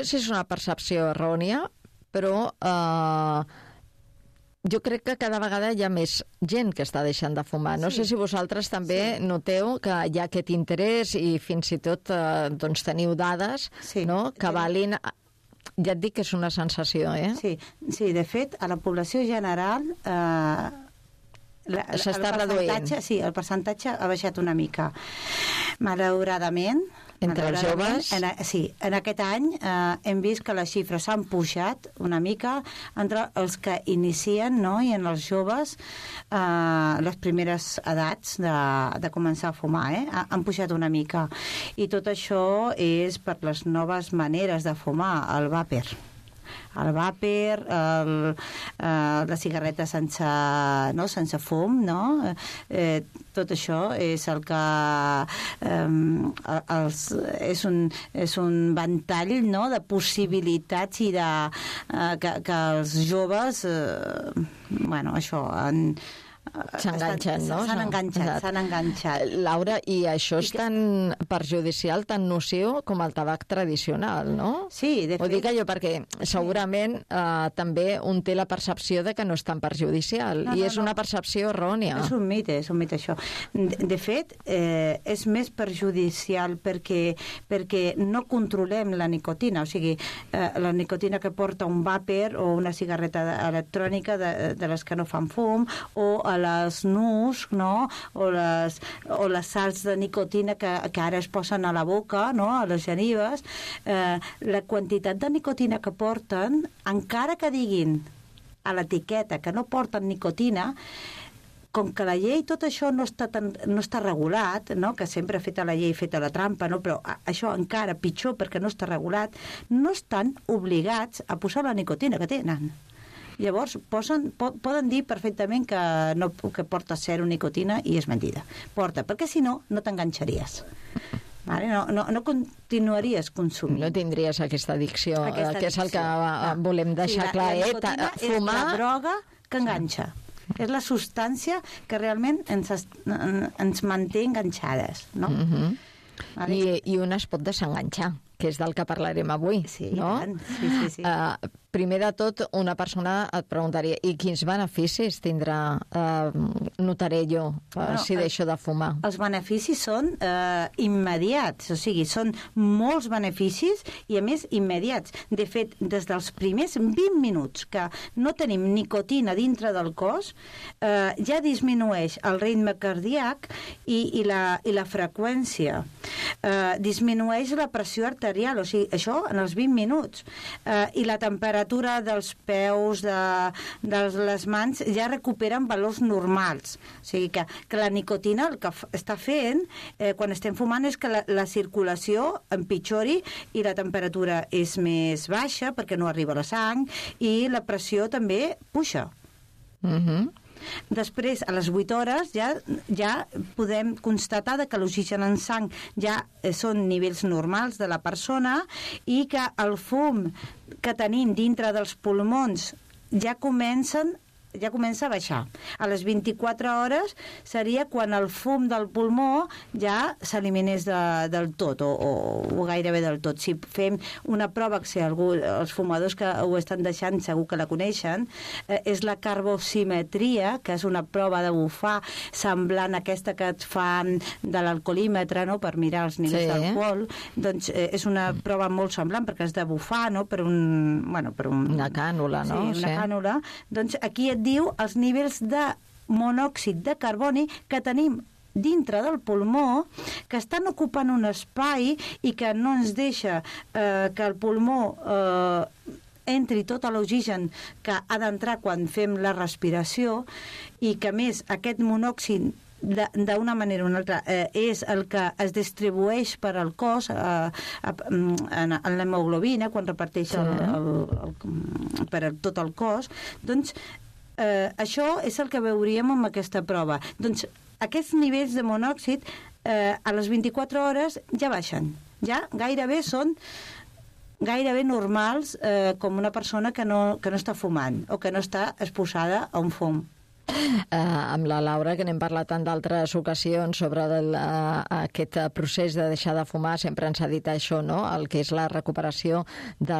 Si és una percepció errònia, però jo crec que cada vegada hi ha més gent que està deixant de fumar. No sé si vosaltres també noteu que hi ha aquest interès i fins i tot doncs teniu dades que valin... Ja et dic que és una sensació, Sí, de fet, a la població general s'està reduint. Sí, el percentatge ha baixat una mica. Malauradament... Entre els joves? En aquest any hem vist que les xifres s'han pujat una mica entre els que inicien, i en els joves les primeres edats de començar a fumar, han pujat una mica. I tot això és per les noves maneres de fumar, el vàper. El vàper, la cigarreta sense fum, tot això és el que és un ventall de possibilitats i que els joves això s'enganxen, no? S'han enganxat. Laura, i això és tan perjudicial, tan nociu com el tabac tradicional, no? Sí, de fet. Ho dic allò perquè segurament també un té la percepció de que no és tan perjudicial, i és una percepció errònia. És un mite això. De fet, és més perjudicial perquè no controlem la nicotina, o sigui, la nicotina que porta un vàper o una cigarreta electrònica de les que no fan fum, o a les nus, o les sals de nicotina que ara es posen a la boca, a les genives, la quantitat de nicotina que porten, encara que diguin a l'etiqueta que no porten nicotina, com que la llei tot això no està regulat, que sempre ha fet a la llei, feta la trampa, però això encara pitjor perquè no està regulat, no estan obligats a posar la nicotina que tenen. Llavors poden dir perfectament que porta zero nicotina i és mentida. Porta, perquè si no t'enganxaries. No continuaries consumint. No tindries aquesta addicció, que és el que volem deixar clar. La nicotina és la droga que enganxa. És la substància que realment ens manté enganxades, no? I un es pot desenganxar, que és del que parlarem avui, no? Sí. Primer de tot, una persona et preguntaria, i quins beneficis tindrà, notaré jo, si deixo de fumar? Els beneficis són immediats, o sigui, són molts beneficis i a més immediats. De fet, des dels primers 20 minuts que no tenim nicotina dintre del cos, ja disminueix el ritme cardíac i la freqüència. Disminueix la pressió arterial, o sigui, això en els 20 minuts. I la temperatura dels peus, de les mans, ja recuperen valors normals. O sigui que la nicotina el que està fent quan estem fumant és que la circulació empitjori i la temperatura és més baixa perquè no arriba a la sang i la pressió també puja. Després, a les 8 hores ja podem constatar que l'oxigen en sang ja són nivells normals de la persona i que el fum que tenim dintre dels pulmons ja comença a baixar. A les 24 hores seria quan el fum del pulmó ja s'eliminés del tot o gairebé del tot. Si fem una prova, que els fumadors que ho estan deixant segur que la coneixen, és la carbosimetria, que és una prova de bufar semblant a aquesta que et fan de l'alcoholímetre, per mirar els nivells d'alcohol. Doncs és una prova molt semblant perquè has de bufar per una cànula, no? Sí, una cànula. Doncs aquí et diu els nivells de monòxid de carboni que tenim dintre del pulmó, que estan ocupant un espai i que no ens deixa que el pulmó entri tot l'oxigen que ha d'entrar quan fem la respiració, i que a més aquest monòxid d'una manera o una altra és el que es distribueix per al cos en l'hemoglobina quan reparteix per tot el cos. Doncs això és el que veuríem amb aquesta prova. Doncs aquests nivells de monòxid a les 24 hores ja baixen, ja gairebé són normals com una persona que no està fumant o que no està exposada a un fum. Amb la Laura, que n'hem parlat en d'altres ocasions sobre aquest procés de deixar de fumar, sempre ens ha dit això, no? El que és la recuperació de